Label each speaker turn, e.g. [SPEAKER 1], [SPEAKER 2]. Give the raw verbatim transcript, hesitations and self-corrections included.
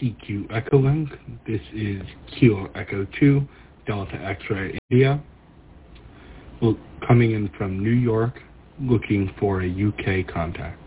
[SPEAKER 1] C Q Echo Link. This is Kilo Echo two, Delta X-Ray India. Well, coming in from New York, looking for a U K contact.